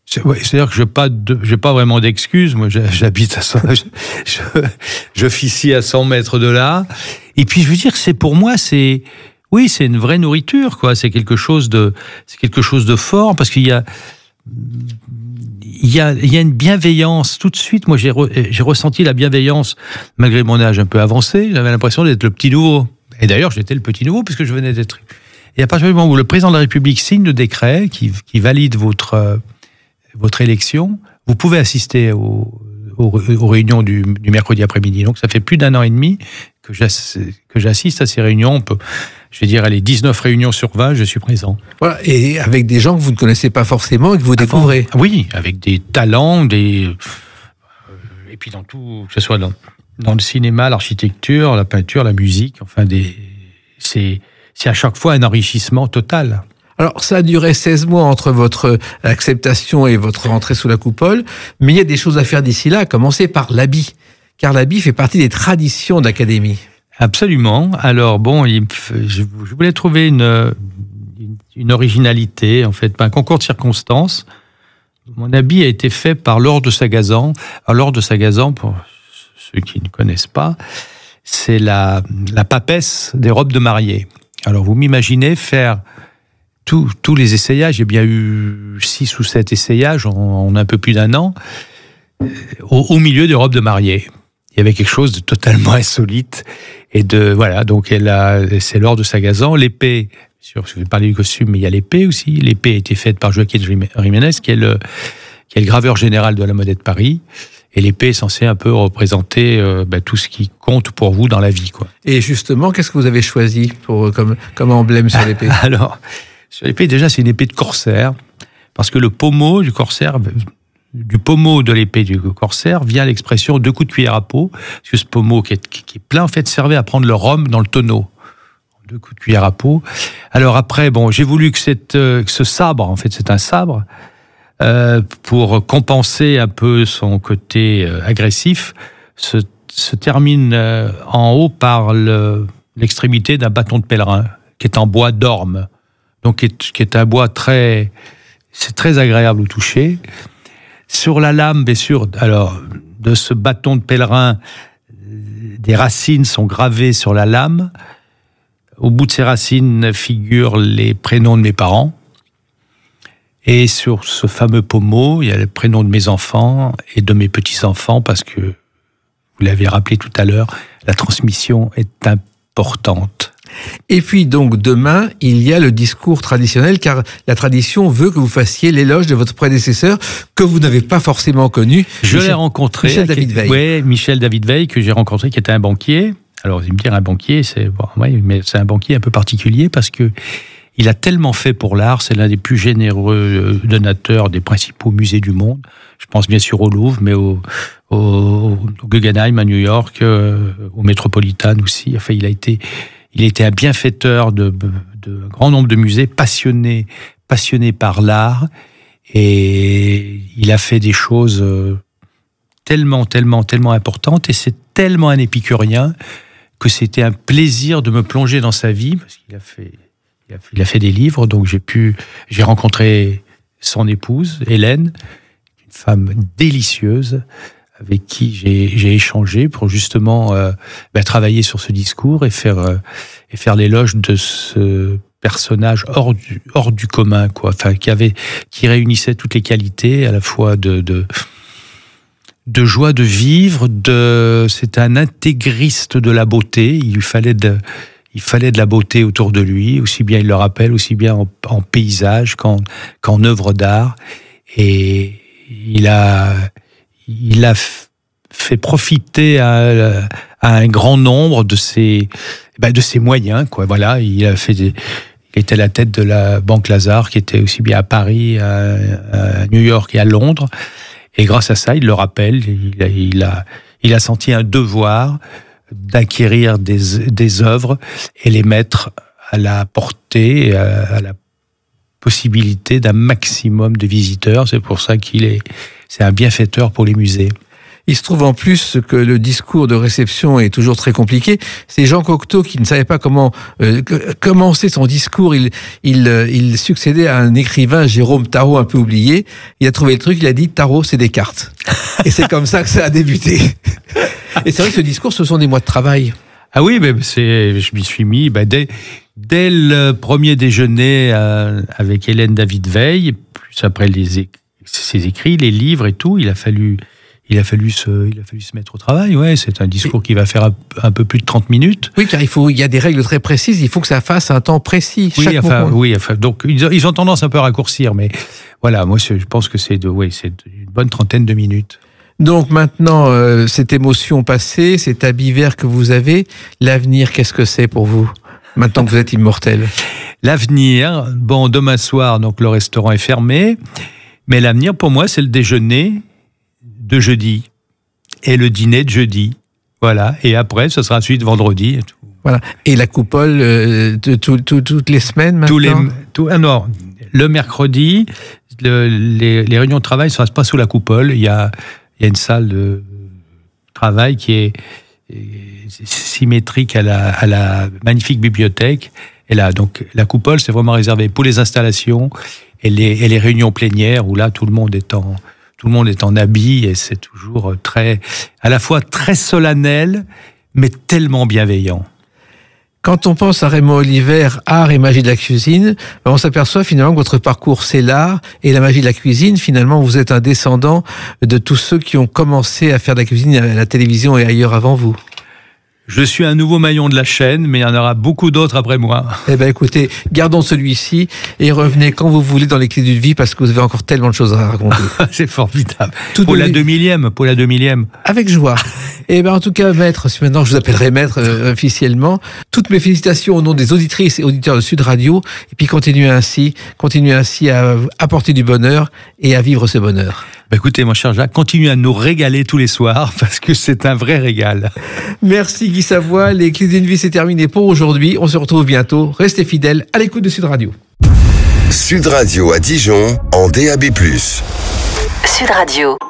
C'est-à-dire que j'ai pas vraiment d'excuses. Moi, j'habite à 100, j'officie à 100 mètres de là. Et puis, je veux dire, pour moi, c'est une vraie nourriture, quoi. C'est quelque chose de fort, parce qu'il y a une bienveillance tout de suite. Moi, j'ai ressenti la bienveillance malgré mon âge un peu avancé. J'avais l'impression d'être le petit nouveau. Et d'ailleurs, j'étais le petit nouveau puisque je venais d'être. Et à partir du moment où le président de la République signe le décret qui valide votre élection, vous pouvez assister aux réunions du mercredi après-midi. Donc, ça fait plus d'1 an et demi que j'assiste à ces réunions. Je vais dire, allez, 19 réunions sur 20, je suis présent. Voilà, et avec des gens que vous ne connaissez pas forcément et que vous découvrez. Oui, avec des talents, et puis dans tout, que ce soit dans le cinéma, l'architecture, la peinture, la musique, enfin, c'est à chaque fois un enrichissement total. Alors, ça a duré 16 mois entre votre acceptation et votre entrée sous la coupole, mais il y a des choses à faire d'ici là, à commencer par l'habit, car l'habit fait partie des traditions d'Académie. Absolument. Alors, bon, je voulais trouver une originalité, en fait, un concours de circonstances. Mon habit a été fait par Laure de Sagazan. Alors, Laure de Sagazan, pour ceux qui ne connaissent pas, c'est la papesse des robes de mariée. Alors, vous m'imaginez faire tous les essayages. J'ai bien eu 6 ou 7 essayages en un peu plus d'1 an, au milieu des robes de mariée. Il y avait quelque chose de totalement insolite. Et voilà, donc c'est Laure de Sagazan. L'épée, je vais parler du costume, mais il y a l'épée aussi. L'épée a été faite par Joaquin Jiménez, qui est le graveur général de la Monnaie de Paris. Et l'épée est censée un peu représenter tout ce qui compte pour vous dans la vie, quoi. Et justement, qu'est-ce que vous avez choisi comme emblème sur l'épée? Alors, sur l'épée, déjà, c'est une épée de corsaire, parce que le pommeau du corsaire, du pommeau de l'épée du corsaire, vient l'expression 2 coups de cuillère à peau, parce que ce pommeau qui est plein, en fait, servait à prendre le rhum dans le tonneau. 2 coups de cuillère à peau. Alors après, j'ai voulu que ce sabre, en fait, c'est un sabre, pour compenser un peu son côté agressif, se termine en haut par l'extrémité d'un bâton de pèlerin, qui est en bois d'orme. Donc, qui est un bois c'est très agréable au toucher. Sur la lame, bien sûr, alors, de ce bâton de pèlerin, des racines sont gravées sur la lame. Au bout de ces racines figurent les prénoms de mes parents. Et sur ce fameux pommeau, il y a le prénom de mes enfants et de mes petits-enfants, parce que, vous l'avez rappelé tout à l'heure, la transmission est importante. Et puis donc demain, il y a le discours traditionnel, car la tradition veut que vous fassiez l'éloge de votre prédécesseur, que vous n'avez pas forcément connu. Je l'ai rencontré. Michel David Veil. Oui, Michel David Veil, que j'ai rencontré, qui était un banquier. Alors, vous allez me dire, un banquier, mais c'est un banquier un peu particulier, parce que il a tellement fait pour l'art. C'est l'un des plus généreux donateurs des principaux musées du monde. Je pense bien sûr au Louvre, mais au Guggenheim à New York, au Metropolitan aussi. Enfin, il a été un bienfaiteur de un grand nombre de musées, passionné par l'art, et il a fait des choses tellement importantes, et c'est tellement un épicurien que c'était un plaisir de me plonger dans sa vie, parce qu'il a fait des livres. Donc j'ai rencontré son épouse, Hélène, une femme délicieuse, avec qui j'ai échangé pour justement travailler sur ce discours et faire l'éloge de ce personnage hors du commun, quoi. Enfin, qui réunissait toutes les qualités, à la fois de joie de vivre, c'est un intégriste de la beauté. Il fallait de la beauté autour de lui, aussi bien, il le rappelle, aussi bien en paysage qu'en œuvre d'art. Et il a fait profiter à un grand nombre de ses moyens, quoi. Voilà, il était à la tête de la Banque Lazare, qui était aussi bien à Paris, à New York et à Londres. Et grâce à ça, il le rappelle, il a senti un devoir d'acquérir des œuvres et les mettre à la portée, à la possibilité d'un maximum de visiteurs. C'est pour ça c'est un bienfaiteur pour les musées. Il se trouve en plus que le discours de réception est toujours très compliqué. C'est Jean Cocteau qui ne savait pas comment commencer son discours. Il succédait à un écrivain, Jérôme Tarot, un peu oublié. Il a trouvé le truc, il a dit « Tarot, c'est Descartes ». Et c'est comme ça que ça a débuté. Et c'est vrai que ce discours, ce sont des mois de travail. Ah oui, mais je m'y suis mis dès le premier déjeuner avec Hélène David-Veil, plus après ses écrits, les livres et tout, il a fallu se mettre au travail. Ouais, c'est un discours qui va faire un peu plus de 30 minutes. Oui, car il y a des règles très précises. Il faut que ça fasse un temps précis. Donc ils ont tendance un peu à raccourcir, mais voilà, moi je pense que c'est une bonne trentaine de minutes. Donc maintenant, cette émotion passée, cet habit vert que vous avez, l'avenir, qu'est-ce que c'est pour vous, maintenant que vous êtes immortel? L'avenir, demain soir, donc le restaurant est fermé, mais l'avenir pour moi, c'est le déjeuner de jeudi et le dîner de jeudi. Voilà, et après, ce sera ensuite vendredi. Et tout. Voilà. Et la coupole toutes les semaines maintenant? Le mercredi, les réunions de travail ne se passent pas sous la coupole. Il y a une salle de travail qui est symétrique à la magnifique bibliothèque. Et là, donc, la coupole, c'est vraiment réservé pour les installations et les réunions plénières où là, tout le monde est en habit et c'est toujours à la fois très solennel, mais tellement bienveillant. Quand on pense à Raymond Oliver, art et magie de la cuisine, on s'aperçoit finalement que votre parcours, c'est l'art et la magie de la cuisine. Finalement, vous êtes un descendant de tous ceux qui ont commencé à faire de la cuisine à la télévision et ailleurs avant vous. Je suis un nouveau maillon de la chaîne, mais il y en aura beaucoup d'autres après moi. Eh bien, écoutez, gardons celui-ci et revenez quand vous voulez dans les clés d'une vie parce que vous avez encore tellement de choses à raconter. C'est formidable. Pour la 2000e. Avec joie. Eh bien, en tout cas, maître, si maintenant je vous appellerai maître officiellement, toutes mes félicitations au nom des auditrices et auditeurs de Sud Radio. Et puis, continuez ainsi à apporter du bonheur et à vivre ce bonheur. Écoutez, mon cher Jacques, continuez à nous régaler tous les soirs parce que c'est un vrai régal. Merci Guy Savoie. Les clés d'une vie, c'est terminé pour aujourd'hui. On se retrouve bientôt. Restez fidèles à l'écoute de Sud Radio. Sud Radio à Dijon en DAB+. Sud Radio.